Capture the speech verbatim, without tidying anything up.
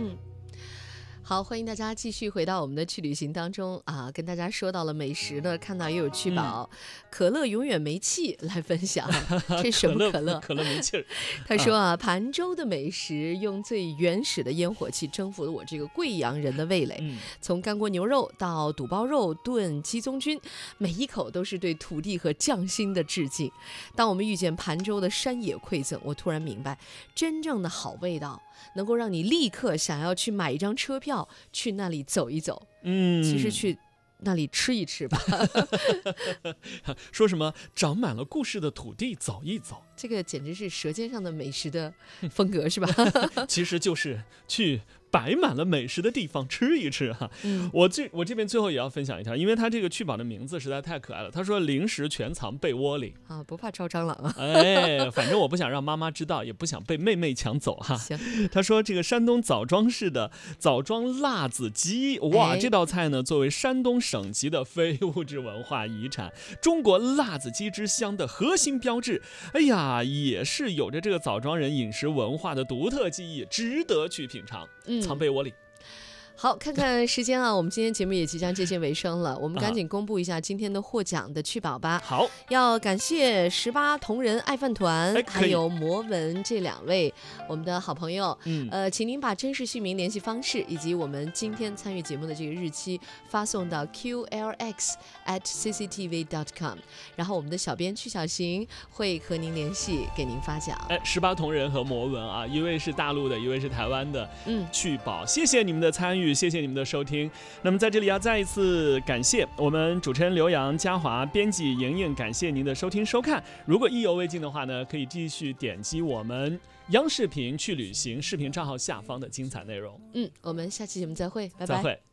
嗯。好，欢迎大家继续回到我们的去旅行当中啊，跟大家说到了美食呢，看到也有趣宝、嗯、可乐永远没气来分享，这什么可乐？ 可乐没气儿。 他说啊，盘州的美食用最原始的烟火气征服了我这个贵阳人的味蕾、嗯、从干锅牛肉到肚包肉炖鸡枞菌，每一口都是对土地和匠心的致敬。当我们遇见盘州的山野馈赠，我突然明白，真正的好味道能够让你立刻想要去买一张车票去那里走一走。 嗯， 其实去那里吃一吃吧。 说什么长满了故事的土地走一走， 这个简直是舌尖上的美食的风格是吧？ 其实就是去摆满了美食的地方吃一吃哈、嗯。我这我这边最后也要分享一条，因为他这个去宝的名字实在太可爱了。他说零食全藏被窝里啊，不怕招蟑螂啊。 哎，反正我不想让妈妈知道，也不想被妹妹抢走哈。 行。 他说这个山东枣庄市的枣庄辣子鸡，哇、哎，这道菜呢作为山东省级的非物质文化遗产，中国辣子鸡之乡的核心标志。哎呀，也是有着这个枣庄人饮食文化的独特记忆，值得去品尝。嗯。藏被窝里。 好，看看时间啊，我们今天节目也即将接近尾声了，我们赶紧公布一下今天的获奖的趣宝吧。 好， 要感谢十八铜人爱饭团、 哎、 还有魔文这两位我们的好朋友。 嗯， 呃，请您把真实姓名、联系方式以及我们今天参与节目的这个日期发送到 q l x at c c t v dot com， 然后我们的小编曲小行会和您联系，给您发奖。 哎，十八铜人和魔文啊，一位是大陆的，一位是台湾的， 嗯， 趣宝，谢谢你们的参与。谢谢你们的收听。那么在这里要再一次感谢我们主持人刘洋、嘉华、编辑莹莹，感谢您的收听收看。如果意犹未尽的话呢，可以继续点击我们央视频去旅行视频账号下方的精彩内容。 嗯，我们下期节目再会，拜拜。 再会。